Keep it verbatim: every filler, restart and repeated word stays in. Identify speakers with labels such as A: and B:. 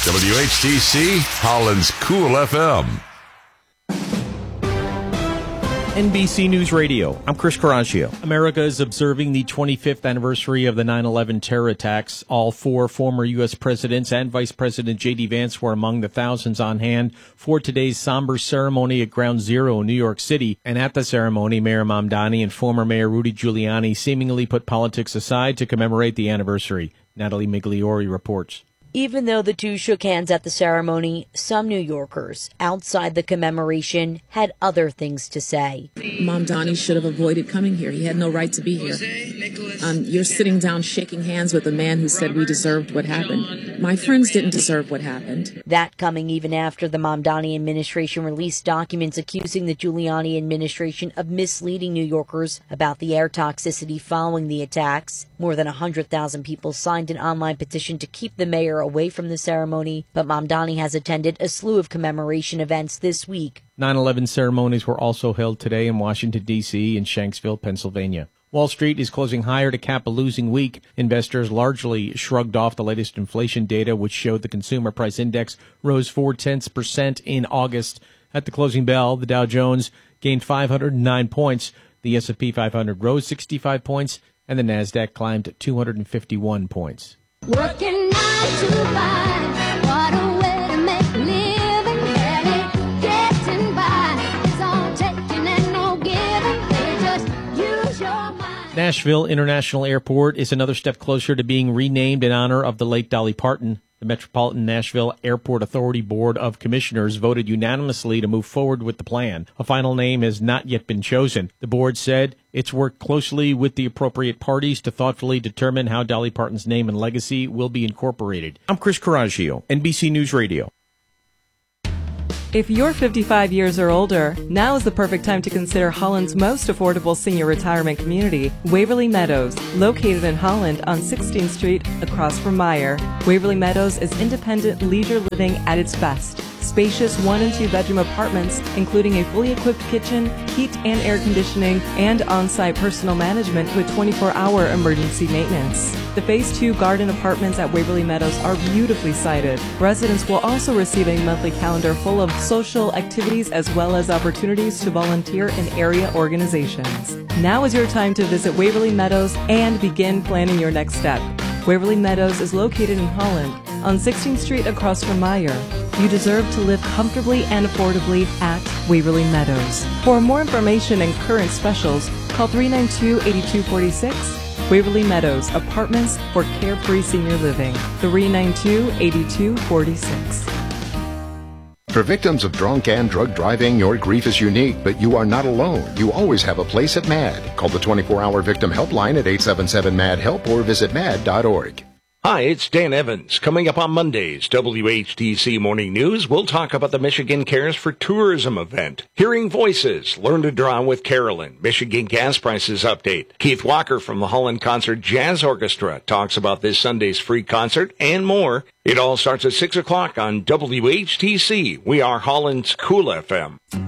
A: W H T C, Holland's Cool F M.
B: N B C News Radio. I'm Chris Coraggio. America is observing the twenty-fifth anniversary of the nine eleven terror attacks. All four former U S presidents and Vice President J D. Vance were among the thousands on hand for today's somber ceremony at Ground Zero in New York City. And at the ceremony, Mayor Mamdani and former Mayor Rudy Giuliani seemingly put politics aside to commemorate the anniversary. Natalie Migliori reports.
C: Even though the two shook hands at the ceremony, some New Yorkers outside the commemoration had other things to say.
D: Mamdani should have avoided coming here. He had no right to be here. Um, you're sitting down shaking hands with a man who said we deserved what happened. My friends didn't deserve what happened.
C: That coming even after the Mamdani administration released documents accusing the Giuliani administration of misleading New Yorkers about the air toxicity following the attacks. More than one hundred thousand people signed an online petition to keep the mayor away from the ceremony, but Mamdani has attended a slew of commemoration events this week.
B: nine eleven ceremonies were also held today in Washington, D C and Shanksville, Pennsylvania. Wall Street is closing higher to cap a losing week. Investors largely shrugged off the latest inflation data, which showed the consumer price index rose four-tenths percent in August. At the closing bell, the Dow Jones gained five hundred nine points. The S and P five hundred rose sixty-five points, and the NASDAQ climbed two hundred fifty-one points.
E: Working nine to five, what a way to make a living, barely getting by. It's all taking and no giving, they just use your mind.
B: Nashville International Airport is another step closer to being renamed in honor of the late Dolly Parton. The Metropolitan Nashville Airport Authority Board of Commissioners voted unanimously to move forward with the plan. A final name has not yet been chosen. The board said it's worked closely with the appropriate parties to thoughtfully determine how Dolly Parton's name and legacy will be incorporated. I'm Chris Coraggio, N B C News Radio.
F: If you're fifty-five years or older, now is the perfect time to consider Holland's most affordable senior retirement community, Waverly Meadows, located in Holland on sixteenth Street across from Meyer. Waverly Meadows is independent leisure living at its best. Spacious one and two bedroom apartments, including a fully equipped kitchen, heat and air conditioning, and on-site personal management with twenty-four hour emergency maintenance. The Phase two garden apartments at Waverly Meadows are beautifully sited. Residents will also receive a monthly calendar full of social activities as well as opportunities to volunteer in area organizations. Now is your time to visit Waverly Meadows and begin planning your next step. Waverly Meadows is located in Holland on sixteenth Street across from Meyer. You deserve to live comfortably and affordably at Waverly Meadows. For more information and current specials, call three nine two, eight two four six. Waverly Meadows, apartments for carefree senior living. three nine two, eight two four six.
G: For victims of drunk and drug driving, your grief is unique, but you are not alone. You always have a place at MAD. Call the twenty-four hour victim helpline at eight seven seven MAD HELP or visit mad dot org.
H: Hi, it's Dan Evans. Coming up on Monday's W H T C Morning News, we'll talk about the Michigan Cares for Tourism event. Hearing Voices, Learn to Draw with Carolyn, Michigan gas prices update. Keith Walker from the Holland Concert Jazz Orchestra talks about this Sunday's free concert and more. It all starts at six o'clock on W H T C. We are Holland's Cool F M.